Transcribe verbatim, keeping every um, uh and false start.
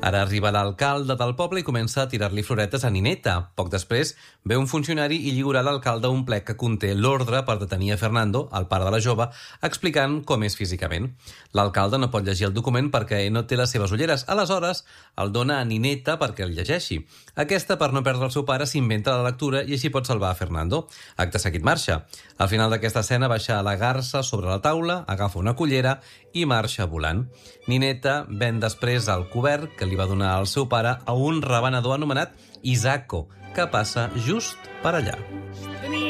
Ara arriba l'alcalde del poble i comença a tirar-li floretes a Nineta. Poc després, ve un funcionari i lliurà a l'alcalde un plec que conté l'ordre per detenir a Fernando, el pare de la jove, explicant com és físicament. L'alcalde no pot llegir el document perquè no té les seves ulleres. Aleshores, el dona a Nineta perquè el llegeixi. Aquesta, per no perdre el seu pare, s'inventa la lectura i així pot salvar a Fernando. Acte seguit marxa. Al final d'aquesta escena baixa la garsa sobre la taula, agafa una cullera i marxa volant. Nineta ven després el cobert que li va donar el seu pare a un revenedor anomenat Isako, que passa just per allà.